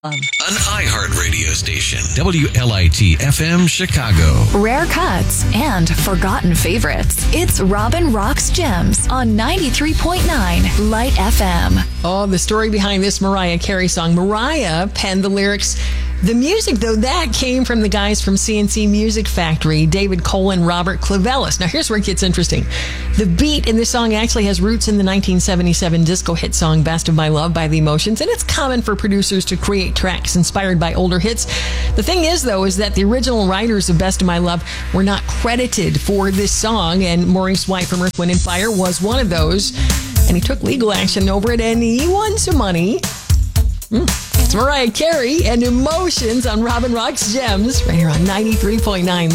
An iHeart radio station. WLIT FM Chicago. Rare cuts and forgotten favorites. It's Robin Rocks Gems on 93.9 Light FM. Oh, the story behind this Mariah Carey song. Mariah penned the lyrics. The music, though, that came from the guys from CNC Music Factory, David Cole and Robert Clavelis. Now, here's where it gets interesting. The beat in this song actually has roots in the 1977 disco hit song Best of My Love by The Emotions, and it's common for producers to create tracks inspired by older hits. The thing is, though, is that the original writers of Best of My Love were not credited for this song, and Maurice White from Earth, Wind & Fire was one of those, and he took legal action over it, and he won some money. It's Mariah Carey and Emotions on Robin Rocks Gems right here on 93.9